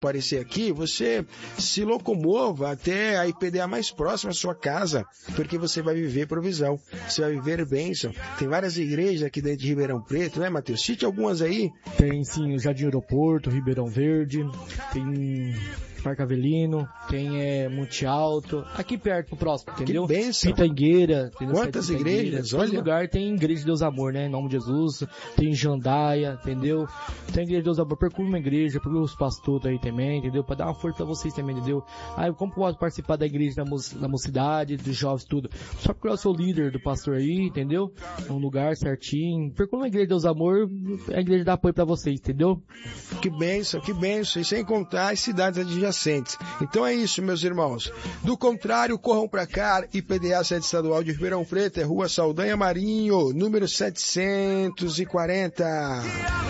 aparecer aqui, você se locomova até a IPDA mais próxima à sua casa, porque você vai viver provisão, você vai viver bênção. Tem várias igrejas aqui dentro de Ribeirão Preto, né, Matheus? Cite algumas aí. Tem sim o Jardim Aeroporto, Ribeirão Verde, tem Parque Avelino, tem Monte Alto, aqui perto, próximo, entendeu? Que bênção! Pitangueira, entendeu? Quantas igrejas? Todo lugar tem Igreja de Deus Amor, né? Em nome de Jesus, tem Jandaia, entendeu? Tem Igreja de Deus Amor, procura uma igreja, procura os pastores aí também, entendeu? Pra dar uma força pra vocês também, entendeu? Aí, como posso participar da igreja da mocidade, dos jovens, tudo? Só procurar o seu líder do pastor aí, entendeu? Um lugar certinho. Procura uma igreja de Deus Amor, a igreja dá apoio pra vocês, entendeu? Que bênção, que bênção. E sem contar as cidades adjacentes. Então é isso, meus irmãos. Do contrário, corram para cá. IPDA Sede Estadual de Ribeirão Preto, Rua Saldanha Marinho, número 740.